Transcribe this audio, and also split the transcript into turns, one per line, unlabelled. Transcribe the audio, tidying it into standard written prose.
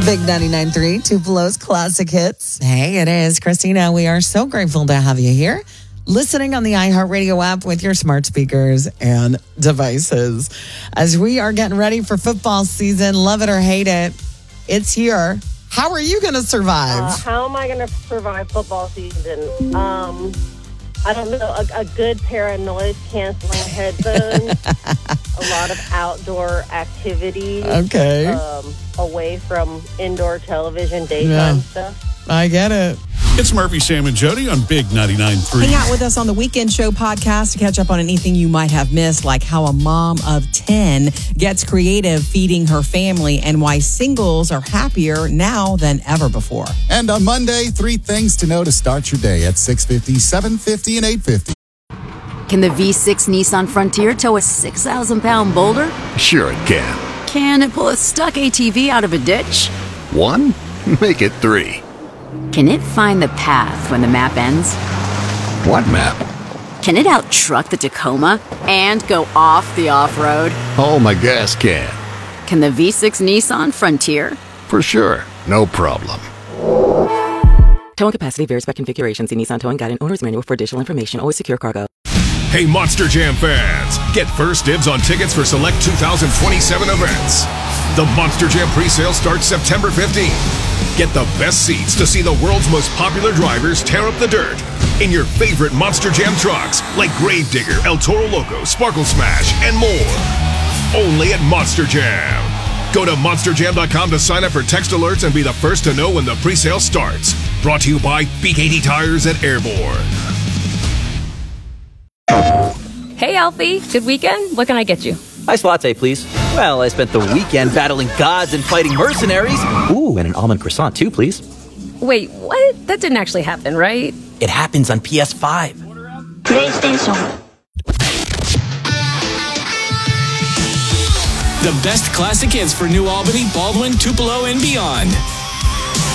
Big 99.3, Tupelo's Classic Hits.
Hey, it is Christina. We are so grateful to have you here, listening on the iHeartRadio app with your smart speakers and devices. As we are getting ready for football season, love it or hate it, it's here. How are you going to survive?
How am I going to survive football season? I don't know. A good pair of noise-canceling headphones, a lot of outdoor activities.
Okay.
Away from indoor television, daytime stuff.
I get it.
It's Murphy, Sam, and Jody on Big 99.3.
Hang out with us on the Weekend Show podcast to catch up on anything you might have missed, like how a mom of 10 gets creative feeding her family and why singles are happier now than ever before.
And on Monday, 3 things to know to start your day at 6:50, 7:50, and 8:50.
Can the V6 Nissan Frontier tow a 6,000-pound boulder?
Sure it can.
Can it pull a stuck ATV out of a ditch?
1? Make it 3.
Can it find the path when the map ends?
What map?
Can it out-truck the Tacoma and go off the off-road?
Oh, my gas can.
Can the V6 Nissan Frontier?
For sure. No problem.
Towing capacity varies by configuration. See Nissan Towing Guide and Owner's Manual for additional information. Always secure cargo.
Hey, Monster Jam fans! Get first dibs on tickets for select 2027 events. The Monster Jam pre-sale starts September 15th. Get the best seats to see the world's most popular drivers tear up the dirt in your favorite Monster Jam trucks like Gravedigger, El Toro Loco, Sparkle Smash, and more. Only at Monster Jam. Go to monsterjam.com to sign up for text alerts and be the first to know when the pre-sale starts. Brought to you by BKT Tires and Airborne.
Hey, Alfie. Good weekend? What can I get you?
Iced latte, please. Well, I spent the weekend battling gods and fighting mercenaries. Ooh, and an almond croissant, too, please.
Wait, what? That didn't actually happen, right?
It happens on PS5.
PlayStation.
The best classic hits for New Albany, Baldwin, Tupelo, and beyond.